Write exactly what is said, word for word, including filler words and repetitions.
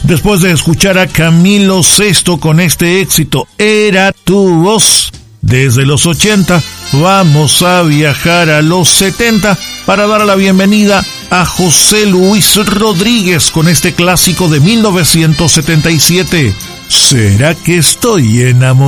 Después de escuchar a Camilo Sesto con este éxito, Era tu voz, desde los ochenta, vamos a viajar a los setenta para dar la bienvenida a José Luis Rodríguez con este clásico de mil novecientos setenta y siete. ¿Será que estoy enamorado?